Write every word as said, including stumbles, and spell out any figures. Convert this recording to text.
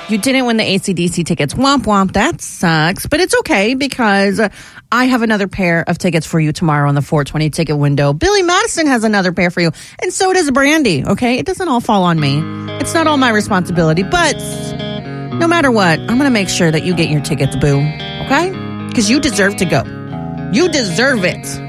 You didn't win the A C D C tickets. Womp womp. That sucks. But it's okay because I have another pair of tickets for you tomorrow on the four twenty ticket window. Billy Madison has another pair for you. And so does Brandy. Okay? It doesn't all fall on me. It's not all my responsibility. But no matter what, I'm going to make sure that you get your tickets, boo. Okay? Because you deserve to go. You deserve it.